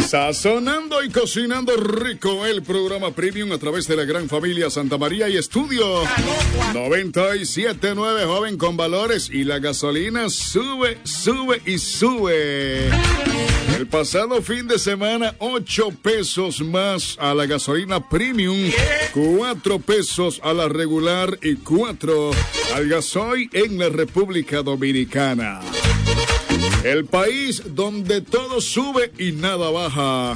Sazonando y cocinando rico, el programa premium a través de la gran familia Santa María y Estudio 97.9, joven con valores, y la gasolina sube, sube y sube. El pasado fin de semana, 8 pesos más a la gasolina premium, 4 pesos a la regular y 4 al gasoil en la República Dominicana. El país donde todo sube y nada baja.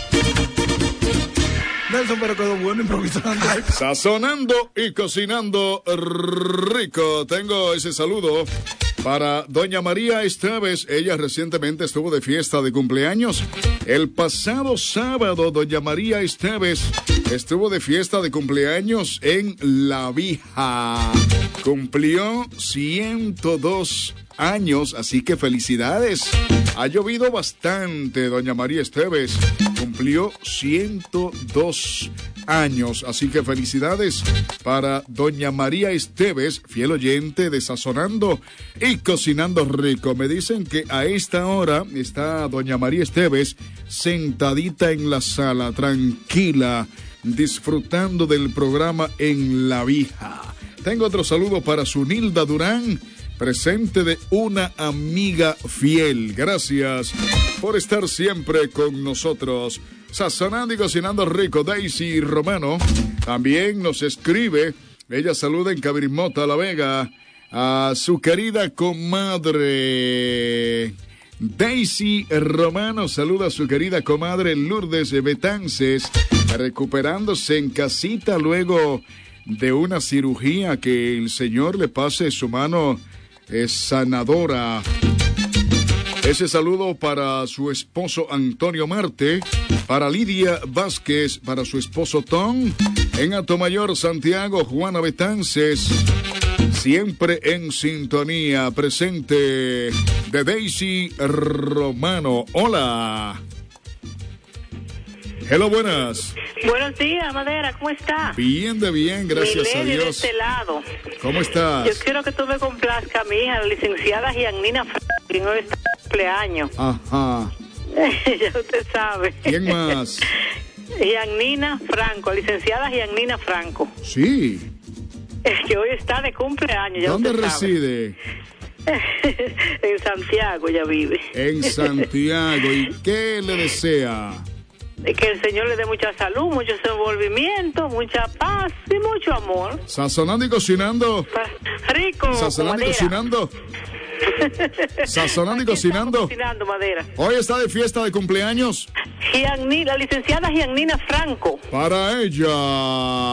Nelson, pero quedó bueno improvisando. Sazonando y cocinando rico. Tengo ese saludo para doña María Esteves. Ella recientemente estuvo de fiesta de cumpleaños. El pasado sábado, doña María Esteves estuvo de fiesta de cumpleaños en La Vija. Cumplió 102 años, así que felicidades. Ha llovido bastante, doña María Esteves. Cumplió 102 años, así que felicidades para doña María Esteves, fiel oyente de Sazonando y Cocinando Rico. Me dicen que a esta hora está doña María Esteves sentadita en la sala, tranquila, disfrutando del programa en La Vija. Tengo otro saludo para Sunilda Durán, presente de una amiga fiel. Gracias por estar siempre con nosotros. Sazonando y cocinando rico. Daisy Romano también nos escribe. Ella saluda en Cabrimota, La Vega, a su querida comadre. Daisy Romano saluda a su querida comadre Lourdes Betances, recuperándose en casita luego de una cirugía. Que el Señor le pase su mano sanadora. Ese saludo para su esposo Antonio Marte, para Lidia Vázquez, para su esposo Tom, en Atomayor, Santiago, Juana Betances, siempre en sintonía, presente de Daisy Romano. Hola. Hello, buenas. Buenos días, Madera, ¿cómo está? Bien, gracias a Dios. De este lado. ¿Cómo estás? Yo quiero que tú me complazcas a mi hija, la licenciada Giannina Franco, que no está de cumpleaños. Ajá. Ya usted sabe. ¿Quién más? Giannina Franco, licenciada Giannina Franco. Sí. Es que hoy está de cumpleaños, ya ¿Dónde usted reside? Sabe. En Santiago ya vive. En Santiago. ¿Y qué le desea? Que el Señor le dé mucha salud, mucho desenvolvimiento, mucha paz y mucho amor. Sazonando y cocinando. Rico. Sazonando y cocinando. Sazonando y cocinando. Cocinando, Madera. Hoy está de fiesta de cumpleaños. La licenciada Giannina Franco. Para ella.